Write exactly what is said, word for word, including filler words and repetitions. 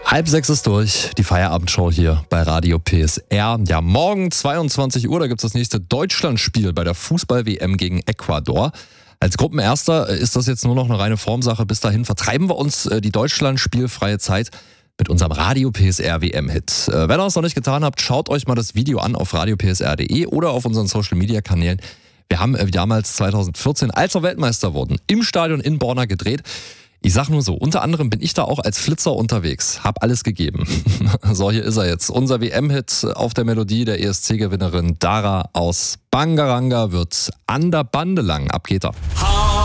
Halb sechs ist durch, die Feierabendshow hier bei Radio P S R. Ja, morgen zweiundzwanzig Uhr, da gibt es das nächste Deutschlandspiel bei der Fußball-W M gegen Ecuador. Als Gruppenerster ist das jetzt nur noch eine reine Formsache. Bis dahin vertreiben wir uns die Deutschland-spielfreie Zeit mit unserem Radio P S R W M-Hit. Wenn ihr es noch nicht getan habt, schaut euch mal das Video an auf radio p s r punkt d e oder auf unseren Social-Media-Kanälen. Wir haben damals zweitausendvierzehn, als wir Weltmeister wurden, im Stadion in Borna gedreht. Ich sag nur so, unter anderem bin ich da auch als Flitzer unterwegs, hab alles gegeben. So, hier ist er jetzt. Unser W M-Hit auf der Melodie der E S C-Gewinnerin Dara aus Bangaranga wird an der Bande lang. Ab geht er.